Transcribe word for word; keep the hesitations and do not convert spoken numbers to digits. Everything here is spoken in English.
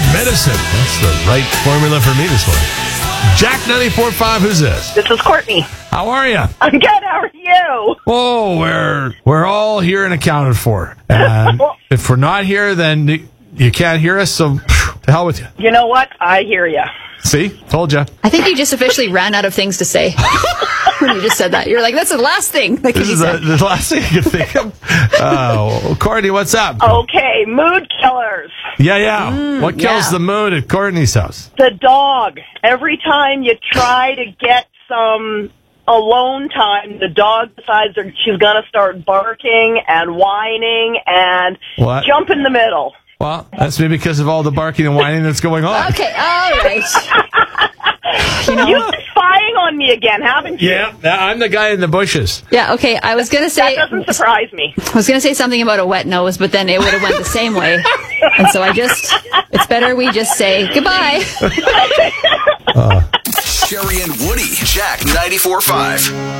bad medicine. That's the right formula for me this morning. Jack ninety-four point five, who's this? This is Courtney. How are you? I'm good. How are you? Oh, we're we're all here and accounted for. And if we're not here, then you can't hear us, so to hell with you. You know what? I hear you. See? Told you. I think you just officially ran out of things to say when you just said that. You're like, that's the last thing that can This be is said. the, the last thing you can think of. Oh, Courtney, what's up? Okay, mood killers. Yeah, yeah. What kills yeah. the mood at Courtney's house? The dog. Every time you try to get some alone time, the dog decides that she's going to start barking and whining and What? jump in the middle. Well, that's maybe because of all the barking and whining that's going on. Okay, all right. You know, You've been spying on me again, haven't you? Yeah, I'm the guy in the bushes. yeah, okay, I was going to say... That doesn't surprise me. I was going to say something about a wet nose, but then it would have went the same way. And so I just... It's better we just say goodbye. Sherry and Woody, Jack ninety-four point five.